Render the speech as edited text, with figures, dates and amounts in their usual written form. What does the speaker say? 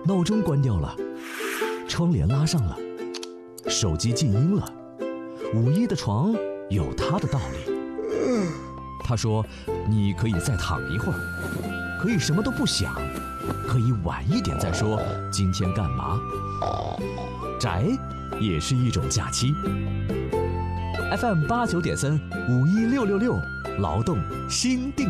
闹钟关掉了，窗帘拉上了，手机静音了。五一的床有它的道理。他说，你可以再躺一会儿，可以什么都不想，可以晚一点再说今天干嘛。宅也是一种假期。FM 89.3，516666，劳动新定。